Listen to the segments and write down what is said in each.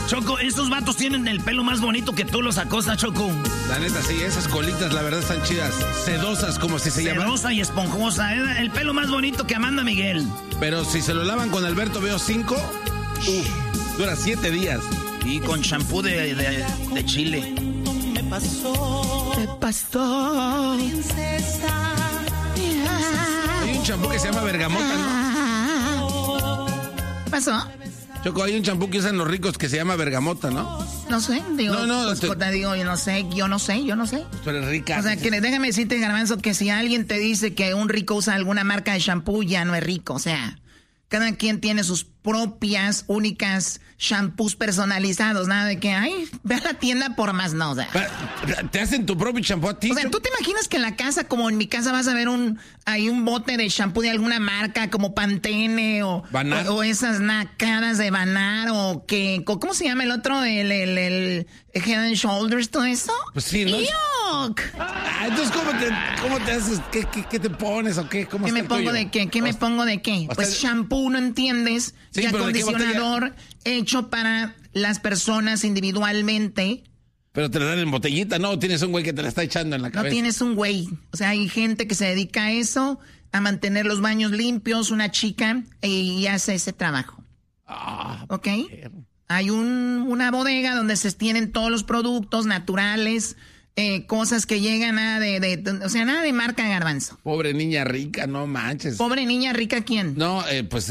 Choco, estos vatos tienen el pelo más bonito que tú los acostas, Choco. La neta, sí, esas colitas, la verdad, están chidas. Sedosas, como si se llaman. Sedosa y esponjosa. El pelo más bonito que Amanda Miguel. Pero si se lo lavan con Alberto Veo 5, dura 7 días. Y con champú de chile. Me pasó. Princesa. Hay un champú que se llama bergamota, ¿no? ¿Qué pasó? Choco, hay un champú que usan los ricos que se llama bergamota, ¿no? No sé, digo, digo, yo no sé. Tú eres rica. O sea, que déjame decirte, Garbanzo, que si alguien te dice que un rico usa alguna marca de shampoo, ya no es rico. O sea, cada quien tiene sus propias, únicas shampoos personalizados. Nada de que, ay, ve a la tienda por más, no, o sea. ¿Te hacen tu propio shampoo a ti? O sea, ¿tú te imaginas que en la casa, como en mi casa, vas a ver un bote de shampoo de alguna marca, como Pantene o esas nacadas de Banar o que, ¿cómo se llama el otro? El Head and Shoulders, todo eso? Pues sí, ¿no? ¡Yuck! Entonces, ¿cómo te haces? ¿Qué te pones o qué? ¿Cómo ¿Qué me pongo de qué? ¿Qué me pongo de qué? Pues shampoo, ¿no entiendes? Sí, y acondicionador hecho para las personas individualmente. Pero te la dan en botellita, ¿no? Tienes un güey que te la está echando en la cabeza. No tienes un güey. O sea, hay gente que se dedica a eso, a mantener los baños limpios, una chica, y hace ese trabajo. ¿Ok? Hay una bodega donde se tienen todos los productos naturales, cosas que llegan nada nada de marca, Garbanzo. Pobre niña rica, no manches. ¿Pobre niña rica quién? No, pues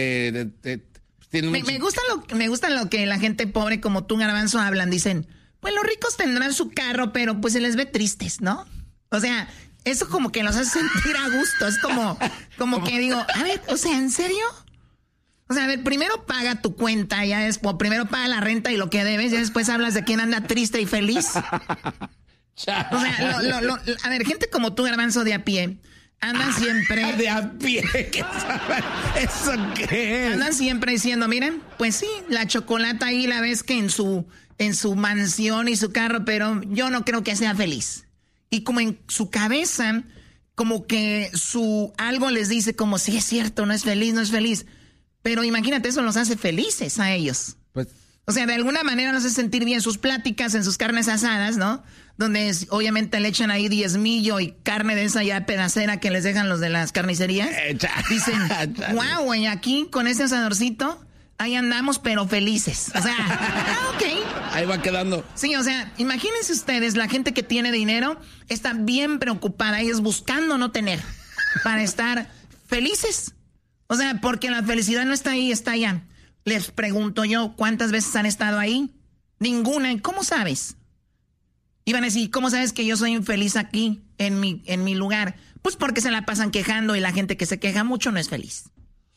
tiene me gusta lo que la gente pobre como tú, Garbanzo, hablan. Dicen, pues los ricos tendrán su carro, pero pues se les ve tristes, ¿no? O sea, eso como que los hace sentir a gusto. Es como que digo, a ver, o sea, ¿en serio? O sea, a ver, primero paga tu cuenta, ya después, primero paga la renta y lo que debes, y después hablas de quién anda triste y feliz. O sea, a ver, gente como tú, Garbanzo, de a pie, andan siempre... ¿De a pie? ¿Qué sabes? ¿Eso qué es? Andan siempre diciendo, miren, pues sí, la Chocolata ahí la ves que en su mansión y su carro, pero yo no creo que sea feliz. Y como en su cabeza, como que algo les dice como, sí, es cierto, no es feliz. Pero imagínate, eso los hace felices a ellos. Pues... O sea, de alguna manera los hace sentir bien sus pláticas en sus carnes asadas, ¿no? Donde obviamente le echan ahí diezmillo y carne de esa ya pedacera que les dejan los de las carnicerías. Dicen, wow, güey, aquí con ese asadorcito, ahí andamos, pero felices. O sea, ok. Ahí va quedando. Sí, o sea, imagínense ustedes, la gente que tiene dinero está bien preocupada, ellos buscando no tener, para estar felices. O sea, porque la felicidad no está ahí, está allá. Les pregunto yo, ¿cuántas veces han estado ahí? Ninguna. ¿Cómo sabes? Iban a decir, ¿cómo sabes que yo soy infeliz aquí, en mi lugar? Pues porque se la pasan quejando y la gente que se queja mucho no es feliz.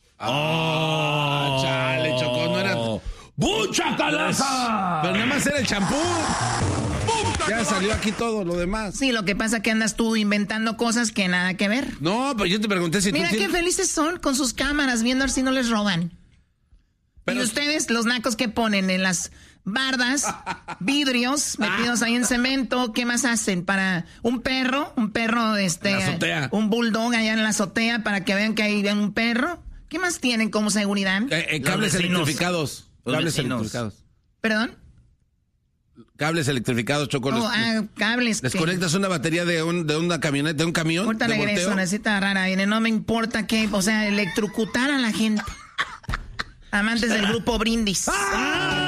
Chale, Chocó, no era... ¡Bucha calaza! Pero nada más era el champú. Ya salió aquí todo lo demás. Sí, lo que pasa es que andas tú inventando cosas que nada que ver. No, pero yo te pregunté si Mira qué felices son con sus cámaras, viendo a ver si no les roban. Pero... Y ustedes, los nacos que ponen en las bardas, vidrios metidos ahí en cemento, ¿qué más hacen? Para un perro, en la azotea. Un bulldog allá en la azotea para que vean que hay un perro. ¿Qué más tienen como seguridad? Cables electrificados. Cables electrificados. ¿Perdón? Cables electrificados, Choco. Cables. Les conectas una batería de una camioneta, de un camión. Ahorita regreso, necesita rara. No me importa que, o sea, electrocutar a la gente. Amantes del grupo Brindis.